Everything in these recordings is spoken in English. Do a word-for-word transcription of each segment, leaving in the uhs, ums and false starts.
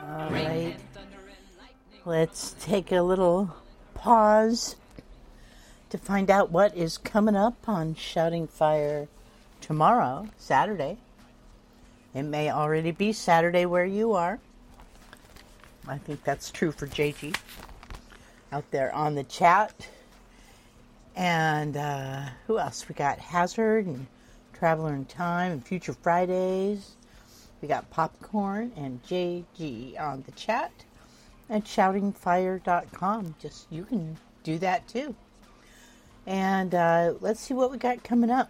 All right, let's take a little pause to find out what is coming up on Shouting Fire tomorrow, Saturday. It may already be Saturday where you are. I think that's true for J G out there on the chat. And uh, who else? We got Hazard and Traveler in Time and Future Fridays. We got Popcorn and J G on the chat at shouting fire dot com. Just, you can do that too. And uh, let's see what we got coming up.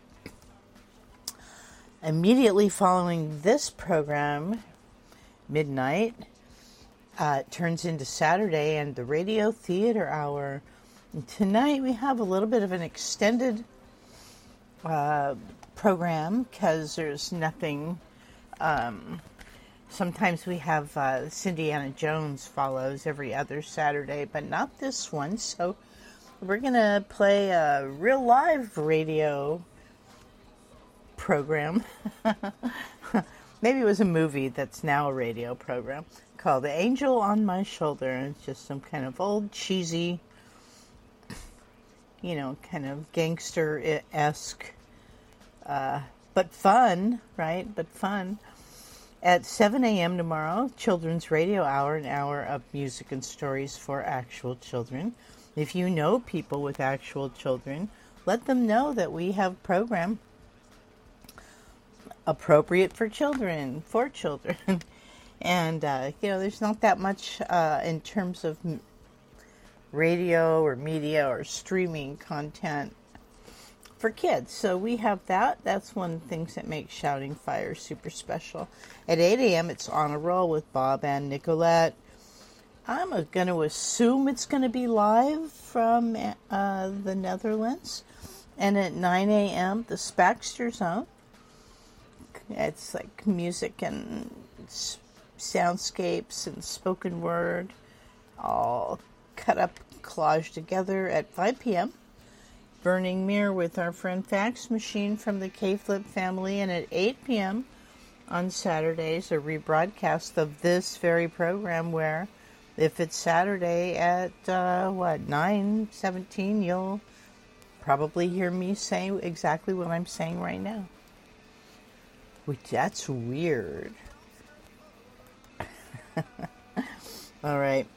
Immediately following this program, midnight, uh, it turns into Saturday and the Radio Theater Hour. And tonight we have a little bit of an extended uh, program because there's nothing. Um, sometimes we have uh, Cindiana Jones follows every other Saturday, but not this one. So we're going to play a real live radio program. Maybe it was a movie that's now a radio program called The Angel on My Shoulder. It's just some kind of old cheesy, you know, kind of gangster-esque, uh, but fun, right? But fun. At seven a.m. tomorrow, Children's Radio Hour, an hour of music and stories for actual children. If you know people with actual children, let them know that we have a program appropriate for children, for children. And, uh, you know, there's not that much uh, in terms of radio or media or streaming content for kids. So we have that. That's one of the things that makes Shouting Fire super special. At eight a.m. it's On a Roll with Bob and Nicolette. I'm going to assume it's going to be live from uh, the Netherlands. And at nine a.m. the Spaxter Zone. It's like music and soundscapes and spoken word all cut up, collaged together. At five p.m. Burning Mirror with our friend Fax Machine from the K-Flip family. And at eight p.m. on Saturdays, a rebroadcast of this very program where, if it's Saturday at, uh, what, nine seventeen, you'll probably hear me say exactly what I'm saying right now. Which, that's weird. All right.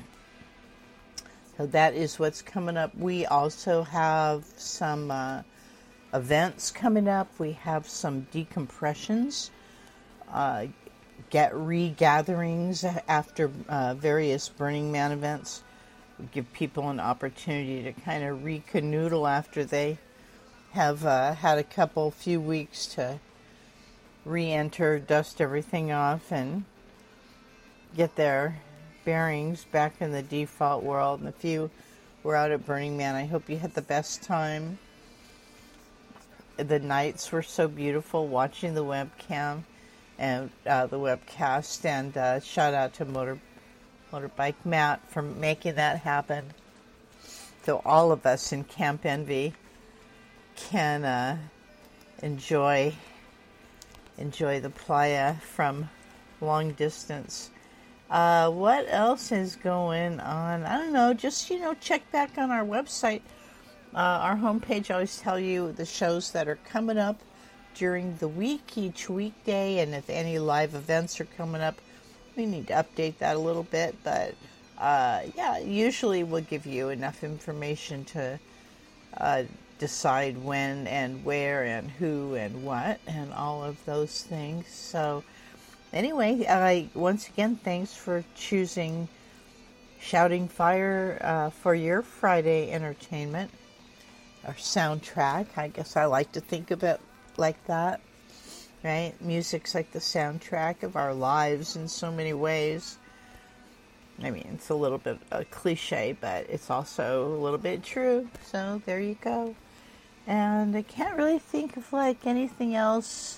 So that is what's coming up. We also have some uh, events coming up. We have some decompressions, uh, get regatherings after uh, various Burning Man events. We give people an opportunity to kind of recanoodle after they have uh, had a couple, few weeks to re-enter, dust everything off, and get their bearings back in the default world. And if you were out at Burning Man, I hope you had the best time. The nights were so beautiful watching the webcam and uh, the webcast, and uh, shout out to Motor Motorbike Matt for making that happen. So all of us in Camp Envy can uh, enjoy enjoy the playa from long distance. Uh, what else is going on? I don't know. Just, you know, check back on our website. Uh, our homepage, I always tell you the shows that are coming up during the week, each weekday, and if any live events are coming up, we need to update that a little bit. But, uh, yeah, usually we'll give you enough information to uh, decide when and where and who and what and all of those things. So, anyway, I once again, thanks for choosing Shouting Fire uh, for your Friday entertainment, or soundtrack. I guess I like to think of it like that, right? Music's like the soundtrack of our lives in so many ways. I mean, it's a little bit a cliche, but it's also a little bit true. So there you go. And I can't really think of like anything else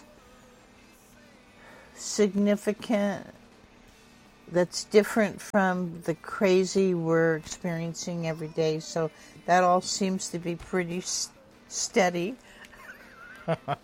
significant that's different from the crazy we're experiencing every day. So that all seems to be pretty s- steady.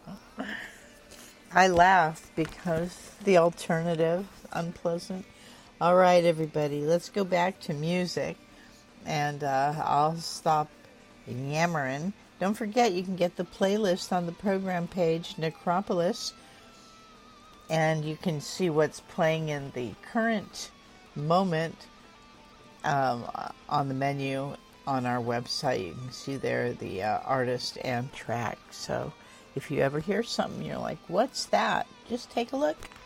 I laugh because the alternative, unpleasant. All right, everybody, let's go back to music, and uh, I'll stop yammering. Don't forget, you can get the playlist on the program page, Necropolis, and you can see what's playing in the current moment um, on the menu on our website. You can see there the uh, artist and track. So if you ever hear something, you're like, what's that? Just take a look.